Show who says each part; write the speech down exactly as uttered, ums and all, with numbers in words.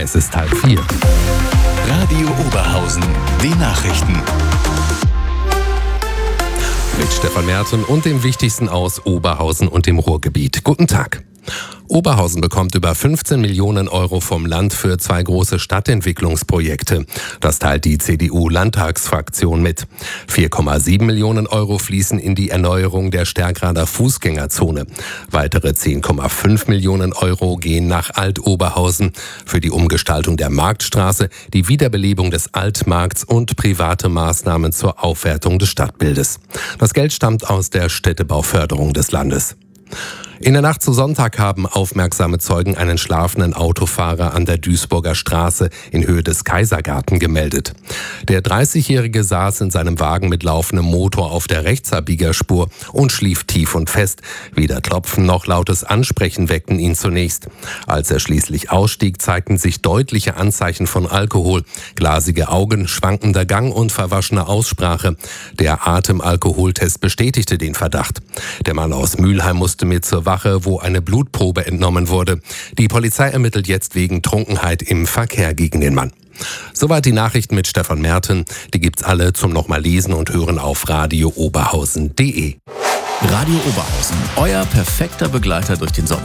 Speaker 1: Es ist halb vier.
Speaker 2: Radio Oberhausen, die Nachrichten.
Speaker 1: Mit Stefan Merten und dem Wichtigsten aus Oberhausen und dem Ruhrgebiet. Guten Tag. Oberhausen bekommt über fünfzehn Millionen Euro vom Land für zwei große Stadtentwicklungsprojekte. Das teilt die C D U-Landtagsfraktion mit. vier Komma sieben Millionen Euro fließen in die Erneuerung der Stärkrader Fußgängerzone. Weitere zehn Komma fünf Millionen Euro gehen nach Alt-Oberhausen für die Umgestaltung der Marktstraße, die Wiederbelebung des Altmarkts und private Maßnahmen zur Aufwertung des Stadtbildes. Das Geld stammt aus der Städtebauförderung des Landes. In der Nacht zu Sonntag haben aufmerksame Zeugen einen schlafenden Autofahrer an der Duisburger Straße in Höhe des Kaisergarten gemeldet. Der dreißigjährige saß in seinem Wagen mit laufendem Motor auf der Rechtsabbiegerspur und schlief tief und fest. Weder Klopfen noch lautes Ansprechen weckten ihn zunächst. Als er schließlich ausstieg, zeigten sich deutliche Anzeichen von Alkohol. Glasige Augen, schwankender Gang und verwaschene Aussprache. Der Atemalkoholtest bestätigte den Verdacht. Der Mann aus Mülheim musste mit zur Wache, wo eine Blutprobe entnommen wurde. Die Polizei ermittelt jetzt wegen Trunkenheit im Verkehr gegen den Mann. Soweit die Nachrichten mit Stefan Merten. Die gibt's alle zum nochmal lesen und hören auf radio oberhausen punkt de.
Speaker 2: Radio Oberhausen, euer perfekter Begleiter durch den Sommer.